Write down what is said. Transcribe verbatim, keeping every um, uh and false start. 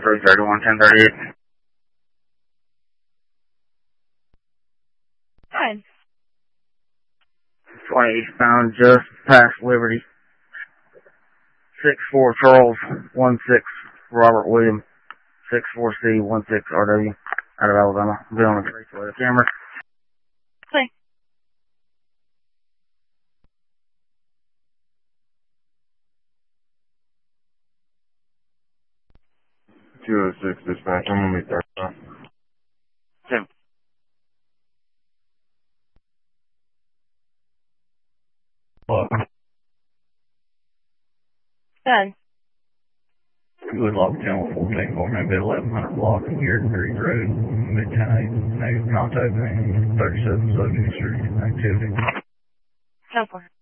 three thirty-one, ten thirty-eight. Fine. twenty eastbound, just past Liberty. six four Charles, one six Robert William, six four C, one six R W, out of Alabama. Be on the trace with a camera. Play. two oh six dispatch, I'm gonna meet there. Tim. Block. Done. Good lock channel fourteen for me, bit eleven hundred block of Gardenbury Road, Midtown, negative not opening, thirty-seven Zodiac Street, activity. ten four.